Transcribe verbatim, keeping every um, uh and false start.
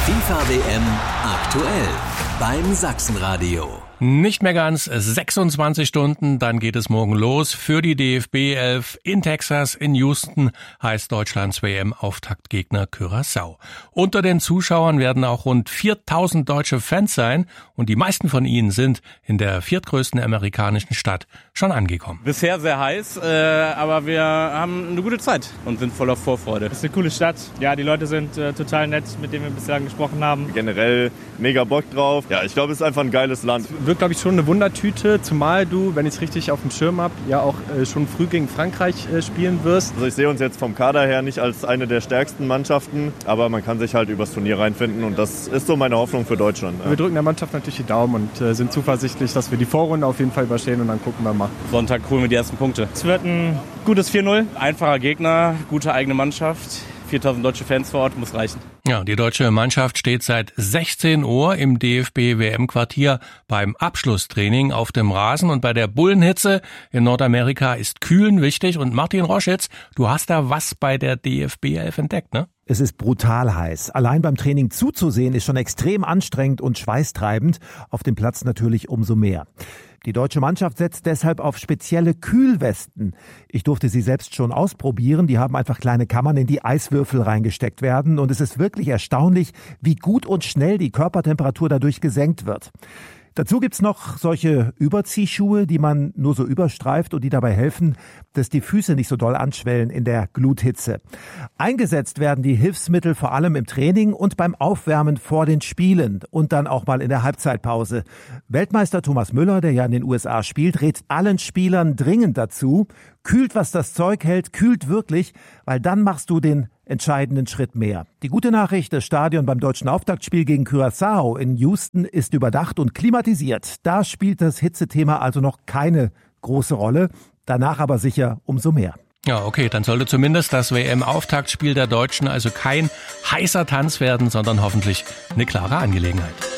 FIFA W M aktuell beim Sachsenradio. Nicht mehr ganz sechsundzwanzig Stunden, dann geht es morgen los für die D F B elf in Texas, in Houston heißt Deutschlands W M-Auftaktgegner Curaçao. Unter den Zuschauern werden auch rund viertausend deutsche Fans sein und die meisten von ihnen sind in der viertgrößten amerikanischen Stadt schon angekommen. Bisher sehr heiß, äh, aber wir haben eine gute Zeit und sind voller Vorfreude. Es ist eine coole Stadt. Ja, die Leute sind äh, total nett, mit denen wir bislang gesprochen haben. Generell mega Bock drauf. Ja, ich glaube, es ist einfach ein geiles Land. Wird, glaube ich, schon eine Wundertüte, zumal du, wenn ich es richtig auf dem Schirm habe, ja auch äh, schon früh gegen Frankreich äh, spielen wirst. Also ich sehe uns jetzt vom Kader her nicht als eine der stärksten Mannschaften, aber man kann sich halt übers Turnier reinfinden und das ist so meine Hoffnung für Deutschland. Ja. Wir drücken der Mannschaft natürlich die Daumen und äh, sind zuversichtlich, dass wir die Vorrunde auf jeden Fall überstehen und dann gucken wir mal. Sonntag holen wir die ersten Punkte. Es wird ein gutes vier null. Einfacher Gegner, gute eigene Mannschaft. viertausend deutsche Fans vor Ort, muss reichen. Ja, die deutsche Mannschaft steht seit sechzehn Uhr im D F B W M-Quartier beim Abschlusstraining auf dem Rasen und bei der Bullenhitze in Nordamerika ist Kühlen wichtig. Und Martin Roschitz, du hast da was bei der D F B elf entdeckt, ne? Es ist brutal heiß. Allein beim Training zuzusehen ist schon extrem anstrengend und schweißtreibend. Auf dem Platz natürlich umso mehr. Die deutsche Mannschaft setzt deshalb auf spezielle Kühlwesten. Ich durfte sie selbst schon ausprobieren. Die haben einfach kleine Kammern, in die Eiswürfel reingesteckt werden. Und es ist wirklich erstaunlich, wie gut und schnell die Körpertemperatur dadurch gesenkt wird. Dazu gibt's noch solche Überziehschuhe, die man nur so überstreift und die dabei helfen, dass die Füße nicht so doll anschwellen in der Gluthitze. Eingesetzt werden die Hilfsmittel vor allem im Training und beim Aufwärmen vor den Spielen und dann auch mal in der Halbzeitpause. Weltmeister Thomas Müller, der ja in den U S A spielt, rät allen Spielern dringend dazu: Kühlt, was das Zeug hält, kühlt wirklich, weil dann machst du den entscheidenden Schritt mehr. Die gute Nachricht, das Stadion beim deutschen Auftaktspiel gegen Curaçao in Houston ist überdacht und klimatisiert. Da spielt das Hitzethema also noch keine große Rolle, danach aber sicher umso mehr. Ja, okay, dann sollte zumindest das W M-Auftaktspiel der Deutschen also kein heißer Tanz werden, sondern hoffentlich eine klare Angelegenheit.